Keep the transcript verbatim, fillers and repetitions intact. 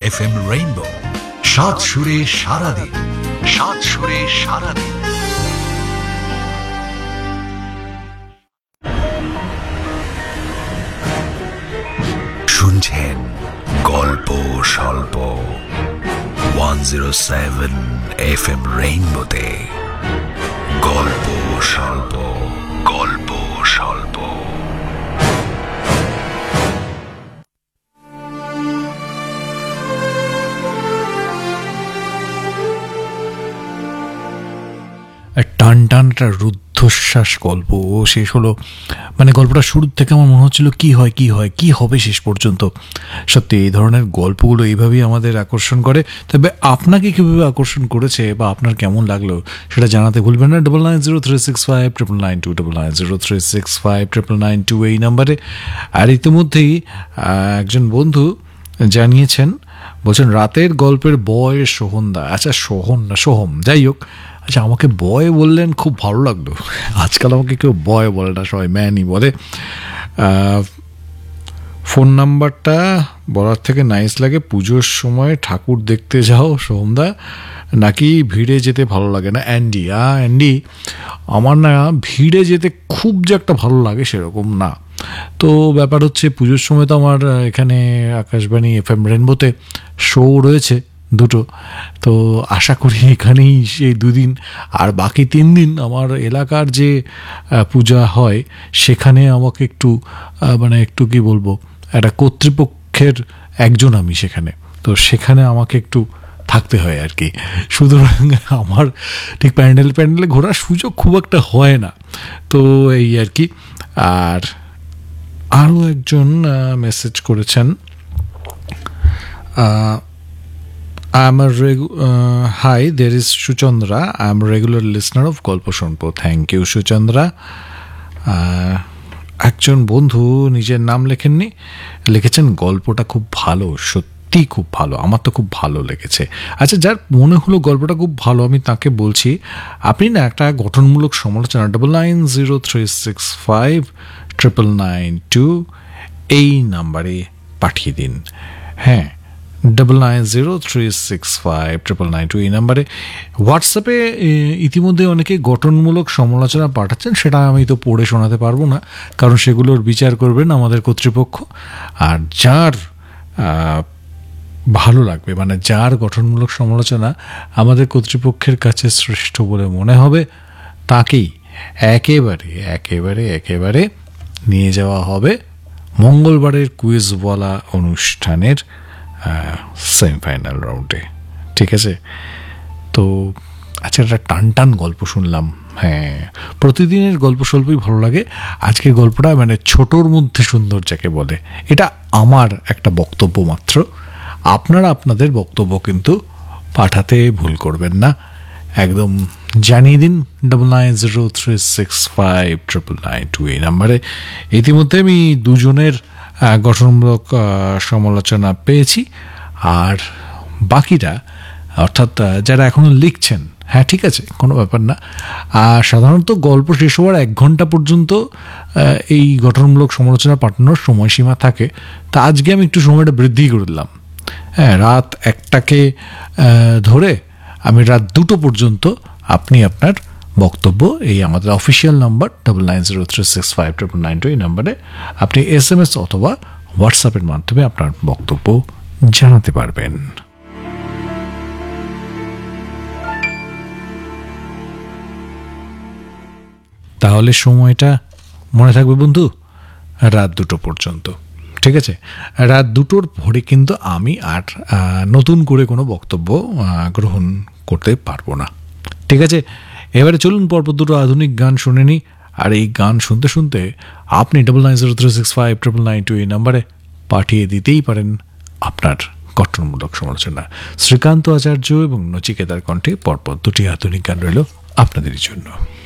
F M rainbow, সাত সুরে সারাদিন, সাত সুরে সারাদিন। শুনছেন গল্প স্বল্প one zero seven F M রেইনবোতে। গল্প স্বল্প, গল্প স্বল্প। টান টান একটা রুদ্ধশ্বাস গল্প শেষ হলো। মানে গল্পটা শুরুর থেকে আমার মনে হচ্ছিল কি হয় কি হয় কি হবে শেষ পর্যন্ত। সত্যি এই ধরনের গল্পগুলো এইভাবেই আমাদের আকর্ষণ করে। তবে আপনাকে কীভাবে আকর্ষণ করেছে বা আপনার কেমন লাগলো সেটা জানাতে ভুলবেন না। Double nine zero three six five triple nine two double nine zero three six five triple nine two এই নাম্বারে। আর ইতিমধ্যেই একজন বন্ধু জানিয়েছেন, বলছেন রাতের গল্পের বয় সোহনদা। আচ্ছা সোহন না সোহম, যাই হোক। আচ্ছা আমাকে বয় বললেন, খুব ভালো লাগলো। আজকাল আমাকে কেউ বয় বলে না, সবাই ম্যানই বলে। ফোন নাম্বারটা বলার থেকে নাইস লাগে। পুজোর সময় ঠাকুর দেখতে যাও সোহমদা, নাকি ভিড়ে যেতে ভালো লাগে না? অ্যান্ডি আ অ্যান্ডি আমার না ভিড়ে যেতে খুব যে একটা ভালো লাগে সেরকম না। তো ব্যাপার হচ্ছে পুজোর সময় তো আমার এখানে আকাশবাণী এফ এম রেইনবোতে শো রয়েছে দুটো। তো আশা করি এখানেই সেই দুদিন আর বাকি তিন দিন আমার এলাকার যে পূজা হয় সেখানে আমাকে একটু মানে একটু কি বলবো, একটা কর্তৃপক্ষের একজন আমি সেখানে। তো সেখানে আমাকে একটু থাকতে হয় আর কি। সুতরাং আমার ঠিক প্যান্ডেল প্যান্ডেলে ঘোরার সুযোগ খুব একটা হয় না। তো এই আর কি। আর আরও একজন মেসেজ করেছেন, I'm a regu- uh, hi, there is Shuchandra. I'm a regular listener of গল্প শুনবো। Thank you Suchandra. একজন বন্ধু নিজের নাম লেখেননি, লিখেছেন গল্পটা খুব ভালো, সত্যি খুব ভালো, আমার তো খুব ভালো লেগেছে। আচ্ছা যার মনে হলো গল্পটা খুব ভালো আমি তাকে বলছি, আপনি না একটা গঠনমূলক সমালোচনা double nine zero three six five triple nine two এই নাম্বারে পাঠিয়ে দিন। হ্যাঁ, double nine zero three six five triple nine two এই নাম্বারে। হোয়াটসঅ্যাপে ইতিমধ্যে অনেকে গঠনমূলক সমালোচনা পাঠাচ্ছেন, সেটা আমি তো পড়ে শোনাতে পারবো না, কারণ সেগুলোর বিচার করবেন আমাদের কর্তৃপক্ষ। আর যার ভালো লাগবে, মানে যার গঠনমূলক সমালোচনা আমাদের কর্তৃপক্ষের কাছে শ্রেষ্ঠ বলে মনে হবে, তাকেই একেবারে একেবারে একেবারে নিয়ে যাওয়া হবে মঙ্গলবারের কুইজওয়ালা অনুষ্ঠানের সেমিফাইনাল রাউন্ডে। ঠিক আছে? তো আচ্ছা একটা টান টান গল্প শুনলাম। হ্যাঁ, প্রতিদিনের গল্প স্বল্পই ভালো লাগে। আজকের গল্পটা মানে ছোটোর মধ্যে সুন্দর যাকে বলে, এটা আমার একটা বক্তব্য মাত্র। আপনারা আপনাদের বক্তব্য কিন্তু পাঠাতে ভুল করবেন না, একদম জানিয়ে দিন double nine zero three six five triple nine two এই নাম্বারে। ইতিমধ্যে আমি দুজনের গঠনমূলক সমালোচনা পেয়েছি, আর বাকিরা অর্থাৎ যারা এখনও লিখছেন, হ্যাঁ ঠিক আছে, কোনো ব্যাপার না। আর সাধারণত গল্প শেষ হওয়ার এক ঘন্টা পর্যন্ত এই গঠনমূলক সমালোচনা পাঠানোর সময়সীমা থাকে। তা আজকে আমি একটু সময়টা বৃদ্ধি করে দিলাম। হ্যাঁ, রাত একটাকে ধরে আমি রাত দুটো পর্যন্ত আপনি আপনার বক্তব্য এই আমাদের official number double nine zero three six five triple nine two এই নাম্বারে আপনি এস এম এস অথবা হোয়াটসঅ্যাপের মাধ্যমে আপনার বক্তব্য জানাতে পারবেন। তাহলে সময়টা মনে থাকবে বন্ধু, রাত দুটো পর্যন্ত। ঠিক আছে? রাত দুটোর পরে কিন্তু আমি আর নতুন করে কোনো বক্তব্য গ্রহণ করতে পারবো না। ঠিক আছে? এবারে চলুন পরপর দুটো আধুনিক গান শুনে নিই। আর এই গান শুনতে শুনতে আপনি double nine zero three six five triple nine two এই নাম্বারে পাঠিয়ে দিতেই পারেন আপনার গঠনমূলক সমালোচনা। শ্রীকান্ত আচার্য এবং নচিকেতার কণ্ঠে পরপর দুটি আধুনিক গান রইল আপনাদের জন্য।